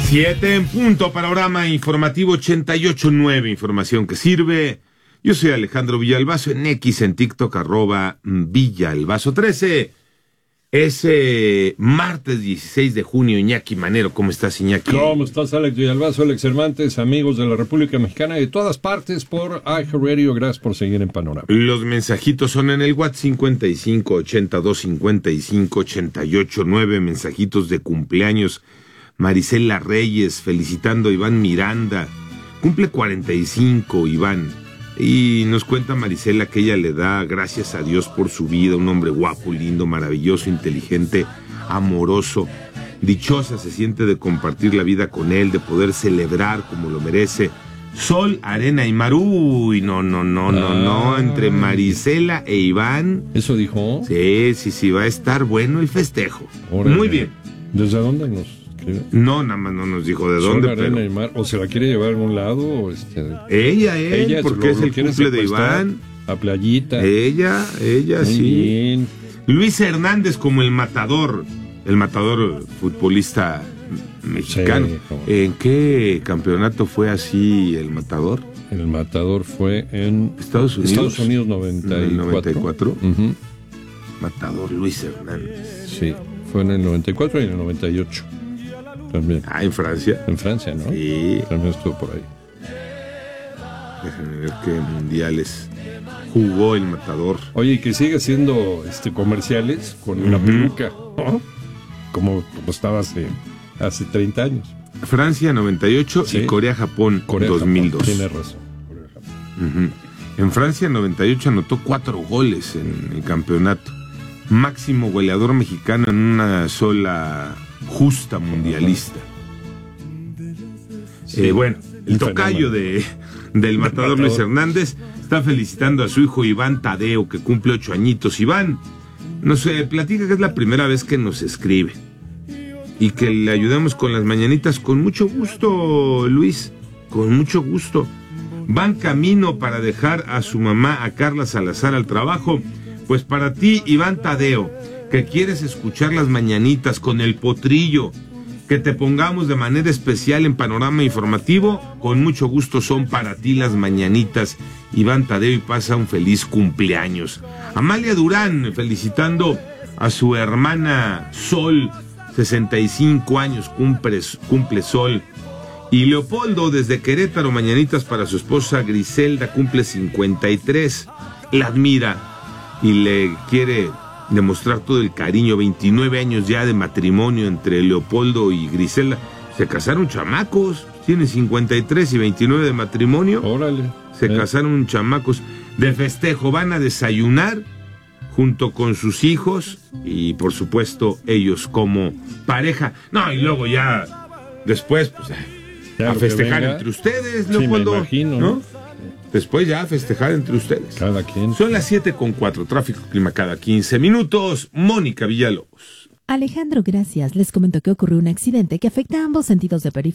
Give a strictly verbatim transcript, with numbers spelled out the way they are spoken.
Siete en punto, panorama informativo ochenta y ocho punto nueve, información que sirve. Yo soy Alejandro Villalbazo, en X, en TikTok, arroba Villalbazo trece. Es eh, martes dieciséis de junio, Iñaki Manero. ¿Cómo estás, Iñaki? ¿Cómo estás, Alex Villalbazo, Alex Cervantes, amigos de la República Mexicana y de todas partes por iHeartRadio? Gracias por seguir en Panorama. Los mensajitos son en el WhatsApp cincuenta y cinco, ochenta y dos, cincuenta y cinco, ochenta y ocho, nueve. Mensajitos de cumpleaños. Marisela Reyes, felicitando a Iván Miranda. Cumple cuarenta y cinco, Iván. Y nos cuenta Marisela que ella le da gracias a Dios por su vida, un hombre guapo, lindo, maravilloso, inteligente, amoroso. Dichosa se siente de compartir la vida con él, de poder celebrar como lo merece. Sol, arena y mar. Uy, no, no, no, no, no, entre Marisela e Iván. ¿Eso dijo? Sí, sí, sí, va a estar bueno el festejo. Órale. Muy bien. ¿Desde dónde nos...? No, nada más no nos dijo de Sol, dónde, arena pero... y mar. ¿O se la quiere llevar a algún lado? O este... Ella, él, ella, porque lo, es lo el cumple de Iván. A playita. Ella, ella, Muy sí. bien. Luis Hernández como el matador, el matador futbolista mexicano. Sí, como... ¿En qué campeonato fue así el matador? El matador fue en... Estados Unidos. Estados Unidos noventa y cuatro. noventa y cuatro. Uh-huh. Matador Luis Hernández. Sí, fue en el noventa y cuatro y en el noventa y ocho. También. Ah, en Francia. En Francia, ¿no? Sí. También estuvo por ahí. Déjenme ver qué mundiales jugó el matador. Oye, y que sigue haciendo este, comerciales con una Uh-huh. peluca, ¿no? Como, como estaba hace, hace treinta años. Francia noventa y ocho, sí. Y Corea-Japón dos mil dos. Tiene razón. Uh-huh. En Francia noventa y ocho anotó cuatro goles en el campeonato. Máximo goleador mexicano en una sola justa mundialista. Sí. Eh, bueno, el tocayo de, del matador Luis Hernández está felicitando a su hijo Iván Tadeo, que cumple ocho añitos. Iván nos eh, platica que es la primera vez que nos escribe y que le ayudamos con las mañanitas. Con mucho gusto, Luis, con mucho gusto. Van camino para dejar a su mamá, a Carla Salazar, al trabajo. Pues para ti, Iván Tadeo, que quieres escuchar las mañanitas con el potrillo, que te pongamos de manera especial en Panorama Informativo, con mucho gusto son para ti las mañanitas, Iván Tadeo, y pasa un feliz cumpleaños. Amalia Durán, felicitando a su hermana Sol, sesenta y cinco años, cumple, cumple Sol. Y Leopoldo, desde Querétaro, mañanitas para su esposa Griselda, cumple cincuenta y tres, la admira y le quiere demostrar todo el cariño. Veintinueve años ya de matrimonio entre Leopoldo y Griselda. Se casaron chamacos, tiene cincuenta y tres y veintinueve de matrimonio. Órale. Se eh. casaron chamacos. De festejo van a desayunar junto con sus hijos y por supuesto ellos como pareja. No, y luego ya después pues ya, a festejar entre ustedes, Leopoldo. Sí, me imagino, ¿no? ¿no? Después ya a festejar entre ustedes. Cada quien. Son las siete con cuatro. Tráfico, clima cada quince minutos. Mónica Villalobos. Alejandro, gracias. Les comento que ocurrió un accidente que afecta a ambos sentidos de periferia.